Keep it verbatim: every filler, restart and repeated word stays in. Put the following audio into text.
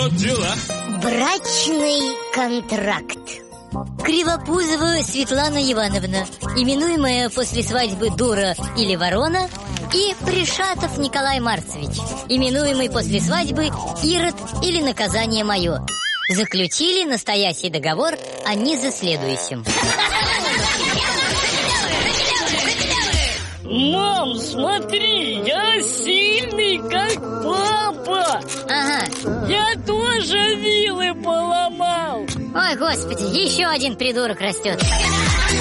вот дела. Брачный контракт. Кривопузова Светлана Ивановна, именуемая после свадьбы дура или ворона, и Пришатов Николай Марцевич, именуемый после свадьбы Ирод или наказание мое, заключили настоящий договор о низоследующем. Мам, смотри, я сильный, как папа. Ага. Я тоже вилы поломал. Ой, господи, еще один придурок растет.